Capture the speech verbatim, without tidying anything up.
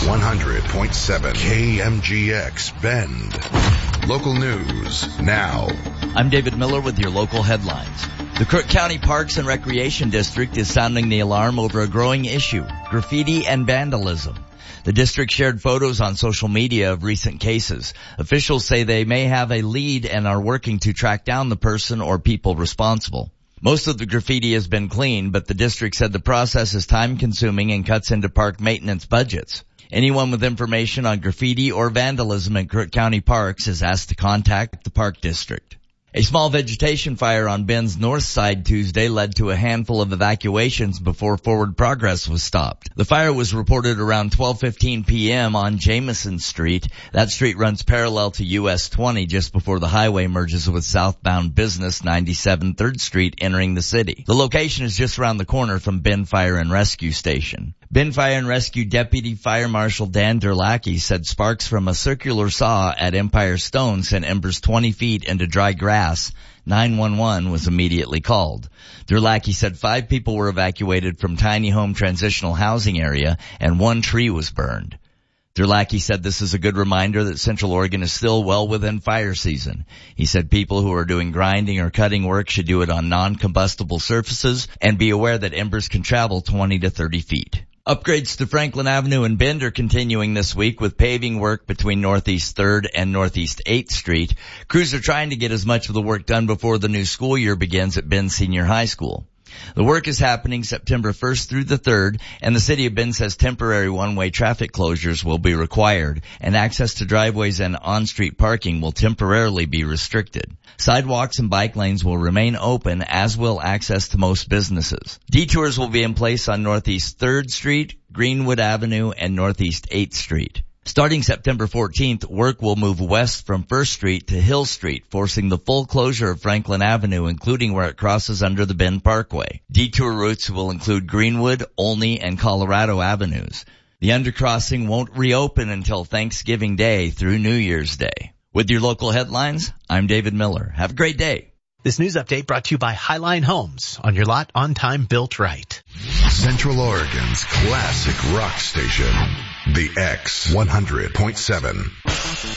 one hundred point seven K M G X Bend. Local news now. I'm David Miller with your local headlines. The Crook County Parks and Recreation District is sounding the alarm over a growing issue, graffiti and vandalism. The district shared photos on social media of recent cases. Officials say they may have a lead and are working to track down the person or people responsible. Most of the graffiti has been cleaned, but the district said the process is time-consuming and cuts into park maintenance budgets. Anyone with information on graffiti or vandalism in Crook County parks is asked to contact the park district. A small vegetation fire on Bend's north side Tuesday led to a handful of evacuations before forward progress was stopped. The fire was reported around twelve fifteen p.m. on Jameson Street. That street runs parallel to U S twenty just before the highway merges with southbound Business ninety-seven third Street entering the city. The location is just around the corner from Bend Fire and Rescue Station. Bend Fire and Rescue Deputy Fire Marshal Dan Durlacki said sparks from a circular saw at Empire Stone sent embers twenty feet into dry grass. nine one one was immediately called. Durlacki said five people were evacuated from Tiny Home Transitional Housing Area and one tree was burned. Durlacki said this is a good reminder that Central Oregon is still well within fire season. He said people who are doing grinding or cutting work should do it on non-combustible surfaces and be aware that embers can travel twenty to thirty feet. Upgrades to Franklin Avenue in Bend are continuing this week with paving work between Northeast third and Northeast eighth Street. Crews are trying to get as much of the work done before the new school year begins at Bend Senior High School. The work is happening September first through the third, and the City of Bend says temporary one-way traffic closures will be required, and access to driveways and on-street parking will temporarily be restricted. Sidewalks and bike lanes will remain open, as will access to most businesses. Detours will be in place on Northeast third Street, Greenwood Avenue, and Northeast eighth Street. Starting September fourteenth, work will move west from first Street to Hill Street, forcing the full closure of Franklin Avenue, including where it crosses under the Bend Parkway. Detour routes will include Greenwood, Olney, and Colorado Avenues. The undercrossing won't reopen until Thanksgiving Day through New Year's Day. With your local headlines, I'm David Miller. Have a great day. This news update brought to you by Highline Homes. On your lot, on time, built right. Central Oregon's classic rock station, The X one hundred point seven.